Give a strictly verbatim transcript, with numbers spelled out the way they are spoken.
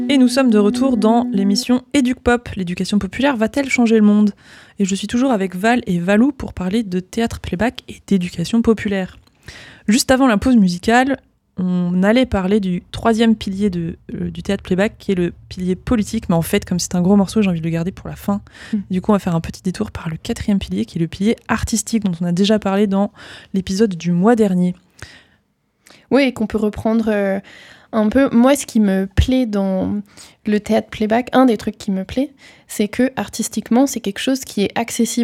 Et nous sommes de retour dans l'émission EducPop. L'éducation populaire va-t-elle changer le monde ? Et je suis toujours avec Val et Valou pour parler de théâtre playback et d'éducation populaire. Juste avant la pause musicale, on allait parler du troisième pilier de, euh, du théâtre playback, qui est le pilier politique, mais en fait, comme c'est un gros morceau, j'ai envie de le garder pour la fin. Mmh. Du coup, on va faire un petit détour par le quatrième pilier, qui est le pilier artistique, dont on a déjà parlé dans l'épisode du mois dernier. Oui, et qu'on peut reprendre euh, un peu. Moi, ce qui me plaît dans le théâtre playback, un des trucs qui me plaît, c'est que artistiquement, c'est quelque chose qui est accessible